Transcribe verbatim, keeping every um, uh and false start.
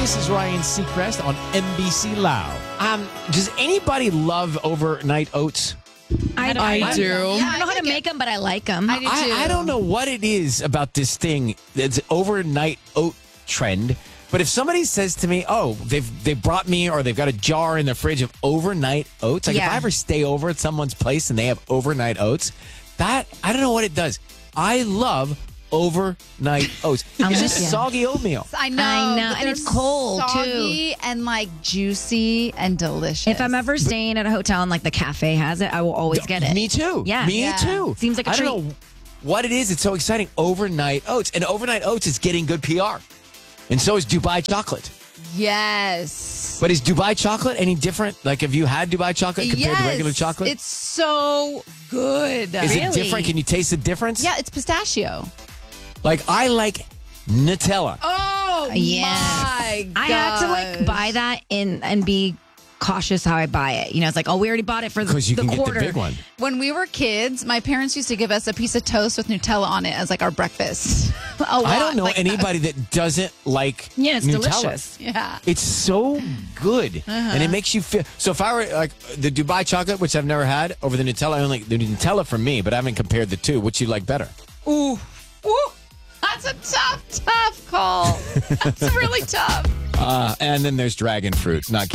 This is Ryan Seacrest on N B C Loud. Um, does anybody love overnight oats? I, I do. Yeah, I don't know how like to make them, but I like them. I do too. I, I don't know what it is about this thing that's overnight oat trend. But if somebody says to me, "Oh, they've they brought me or they've got a jar in the fridge of overnight oats," like Yeah. if I ever stay over at someone's place and they have overnight oats, that I don't know what it does. I love overnight oats. I'm It's with just you. soggy oatmeal. I know. I know, but and they're it's cold, too. soggy and like juicy and delicious. If I'm ever staying at a hotel and like the cafe has it, I will always get it. Me too. Yeah. Me Yeah. too. Seems like a I treat. don't know what it is. It's so exciting. Overnight oats. And overnight oats is getting good P R. And so is Dubai chocolate. Yes. But is Dubai chocolate any different? Like, have you had Dubai chocolate compared yes. to regular chocolate? It's so good. Is it Really? different? Can you taste the difference? Yeah, it's pistachio. Like, I like Nutella. Oh, Yes. my I had to like gosh. buy that in and be cautious how I buy it. You know, it's like, oh, we already bought it for the, Because you the can quarter. get the big one. When we were kids, my parents used to give us a piece of toast with Nutella on it as like our breakfast. A I lot, don't know like, anybody that doesn't like Yeah, it's Nutella. delicious. Yeah. It's so good, and it makes you feel. So if I were like the Dubai chocolate, which I've never had, over the Nutella, I only the Nutella for me, but I haven't compared the two. Which you like better? Ooh. Ooh. That's a tough, tough call. That's really tough. Uh, and then there's dragon fruit. Not kidding.